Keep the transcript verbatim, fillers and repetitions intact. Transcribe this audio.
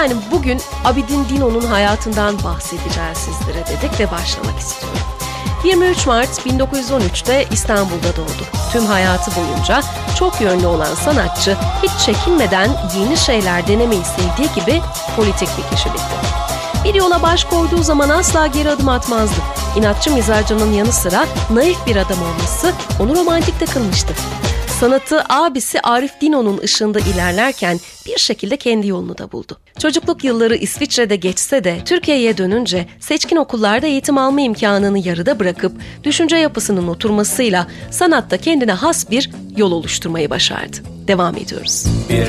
Efendim bugün Abidin Dino'nun hayatından bahsedeceğiz sizlere dedik ve başlamak istiyorum. yirmi üç Mart bin dokuz yüz on üçte İstanbul'da doğdu. Tüm hayatı boyunca çok yönlü olan sanatçı hiç çekinmeden yeni şeyler denemeyi sevdiği gibi politik bir kişilikti. Bir yola baş koyduğu zaman asla geri adım atmazdı. İnatçı mizacının yanı sıra naif bir adam olması onu romantik de kılmıştı. Sanatı abisi Arif Dino'nun ışığında ilerlerken bir şekilde kendi yolunu da buldu. Çocukluk yılları İsviçre'de geçse de Türkiye'ye dönünce seçkin okullarda eğitim alma imkanını yarıda bırakıp düşünce yapısının oturmasıyla sanatta kendine has bir yol oluşturmayı başardı. Devam ediyoruz.